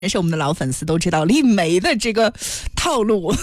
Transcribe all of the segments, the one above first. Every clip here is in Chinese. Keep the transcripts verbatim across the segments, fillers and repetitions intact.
但是我们的老粉丝都知道丽梅的这个套路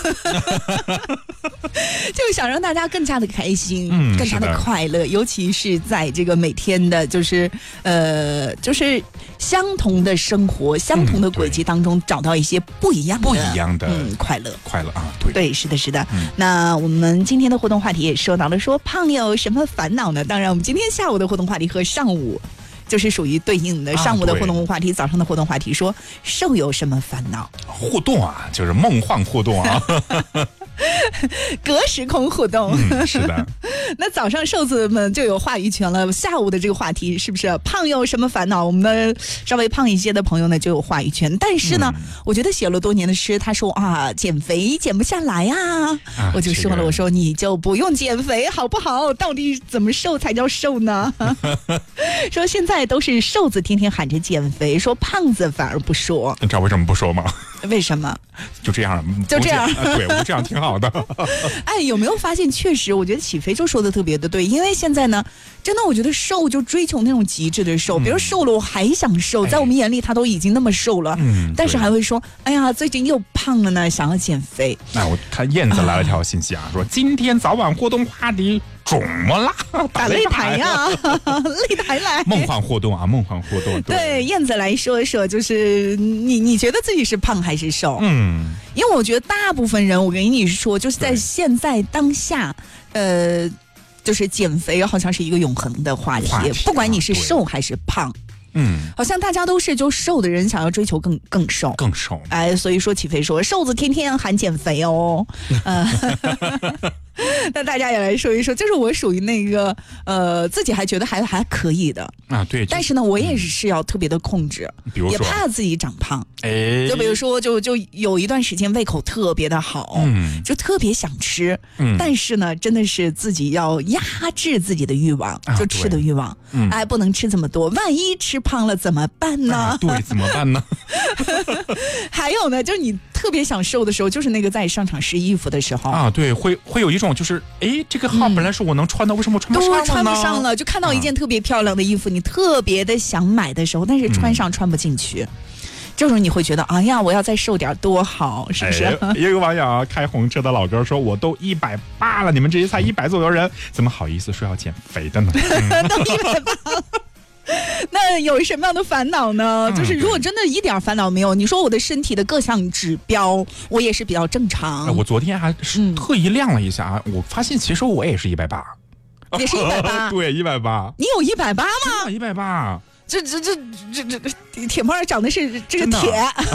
就想让大家更加的开心、嗯、更加的快乐，尤其是在这个每天的就是呃就是相同的生活、相同的轨迹当中找到一些不一样的不一样的嗯快乐快乐啊，对对，是的是的、嗯、那我们今天的互动话题也说到了，说胖有什么烦恼呢？当然我们今天下午的互动话题和上午就是属于对应的，上午的互动话题、啊、早上的互动话题说瘦有什么烦恼？ 互动啊，就是梦幻互动啊隔时空互动、 嗯、是的那早上瘦子们就有话语权了，下午的这个话题是不是胖有什么烦恼？我们的稍微胖一些的朋友呢就有话语权，但是呢、嗯、我觉得写了多年的诗，他说啊减肥减不下来啊，啊我就说了、这个、我说你就不用减肥好不好？到底怎么瘦才叫瘦呢说现在都是瘦子天天喊着减肥，说胖子反而不说， 你知道为什么不说吗？ 为什么？ 就这样， 就这样、 啊、对，我就这样挺好的哎，有没有发现确实我觉得起飞就说的特别的对，因为现在呢真的我觉得瘦就追求那种极致的瘦、嗯、比如瘦了我还想瘦、哎、在我们眼里他都已经那么瘦了、嗯、但是还会说哎呀最近又胖了呢，想要减肥。 那我看燕子来了条信息啊、嗯、说今天早晚互动话题怎么啦？ 打擂台呀，擂台来， 梦幻互动啊，梦幻互动。 对, 对，燕子来说一说，就是你你觉得自己是胖还是瘦？嗯，因为我觉得大部分人，我跟你说，就是在现在当下，呃，就是减肥好像是一个永恒的话题，话题啊、不管你是瘦还是胖。嗯，好像大家都是就瘦的人想要追求更更瘦更瘦， 哎，所以说起飞说瘦子天天喊减肥哦，呃，那大家也来说一说，就是我属于那个呃自己还觉得还还可以的啊，对， 但是呢我也是要特别的控制，比如说也怕自己长胖，哎，就比如说就就有一段时间胃口特别的好，嗯，就特别想吃，嗯，但是呢真的是自己要压制自己的欲望，就吃的欲望，嗯，哎，不能吃这么多，万一吃胖了怎么办呢？ 啊、对，怎么办呢？ 还有呢，就是你特别想瘦的时候，就是那个在商场试衣服的时候啊，对，会会有一种就是，哎，这个号本来是我能穿的，嗯、为什么我穿不上了呢？ 都穿不上了，就看到一件特别漂亮的衣服，啊、你特别的想买的时候，但是穿上穿不进去。嗯，这时候你会觉得，哎呀，我要再瘦点多好，是不是？ 哎、有一个网友啊，开红车的老哥说，我都一百八了，你们这些才一百左右人，怎么好意思说要减肥的呢？ 嗯、都一百八了。那有什么样的烦恼呢？嗯、就是如果真的一点烦恼没有，你说我的身体的各项指标，我也是比较正常。 哎、我昨天还是特意量了一下啊，嗯、我发现其实我也是一百八， 也是一百八， 对，一百八。 你有一百八吗？ 一百八。 这这这这这铁帽长的是这个铁，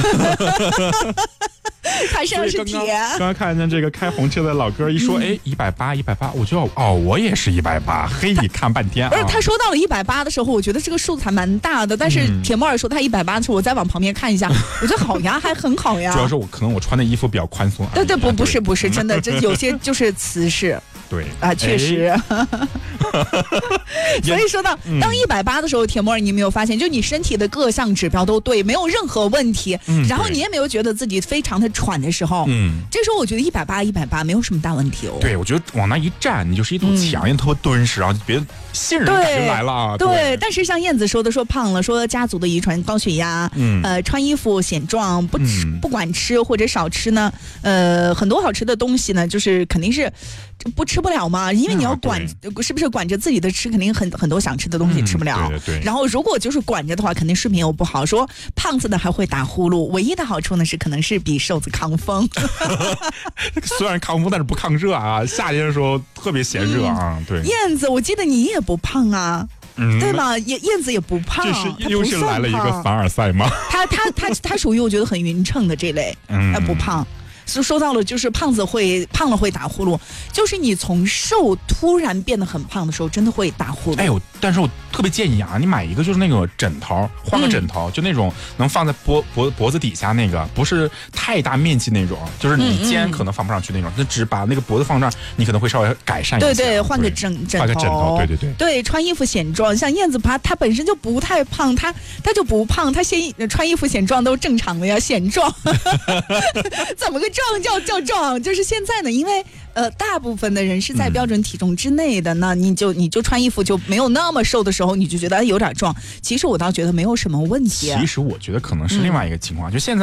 他身上是铁。 刚刚看见这个开红车的老哥一说，嗯、哎，一百八，一百八，我就要哦，我也是一百八，嘿，看半天啊。 不是，他说到了一百八的时候，我觉得这个数字还蛮大的，但是铁帽说他一百八的时候，我再往旁边看一下，我觉得好呀，还很好呀。 主要是我可能我穿的衣服比较宽松。 对对，不不是不是真的，这有些就是瓷实。 对啊，确实。哎、所以说到当一百八的时候，铁木儿，你有没有发现，就你身体的各项指标都对，没有任何问题，嗯、然后你也没有觉得自己非常的喘的时候，嗯，这时候我觉得一百八一百八没有什么大问题哦。 对，我觉得往那一站，你就是一堵墙，一头敦实，然后别信任感就来了啊。 对，对但是像燕子说的，说胖了，说家族的遗传高血压，嗯，呃，穿衣服显壮，不吃、嗯、不管吃或者少吃呢，呃，很多好吃的东西呢，就是肯定是不吃不了嘛，因为你要管、嗯、是不是管着自己的吃，肯定很很多想吃的东西吃不了。 嗯、对对对。 然后如果就是管着的话，肯定睡眠又不好。说胖子呢还会打呼噜，唯一的好处呢是可能是比瘦子抗风。 虽然抗风，但是不抗热啊。夏天的时候特别嫌热啊。嗯、对。 燕子，我记得你也不胖啊。嗯、对吧？燕燕子也不胖， 这是又是来了一个凡尔赛吗？ 他他他他属于我觉得很匀称的这类，嗯，他不胖。是说到了，就是胖子会胖了会打呼噜，就是你从瘦突然变得很胖的时候，真的会打呼噜。 哎呦，但是我特别建议啊，你买一个就是那个枕头，换个枕头，嗯、就那种能放在脖脖脖子底下那个，不是太大面积那种，就是你肩可能放不上去那种，那、嗯嗯、只把那个脖子放这儿，你可能会稍微改善一下。 对对，换个枕枕头， 换个枕头，对对对。 对，穿衣服显壮，像燕子她她本身就不太胖，她她就不胖，她先穿衣服显壮都正常的呀，显壮，怎么个壮叫叫壮，就是现在呢，因为呃，大部分的人是在标准体重之内的，嗯、那你就你就穿衣服就没有那么瘦的时候，你就觉得有点壮。其实我倒觉得没有什么问题、啊。 其实我觉得可能是另外一个情况，嗯、就现在。